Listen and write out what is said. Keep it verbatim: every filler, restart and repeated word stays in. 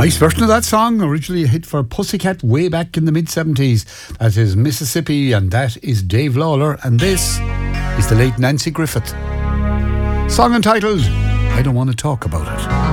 Nice version of that song, originally a hit for Pussycat way back in the mid seventies. That is Mississippi, and that is Dave Lawler, and this is the late Nancy Griffith. Song entitled I Don't Want to Talk About It.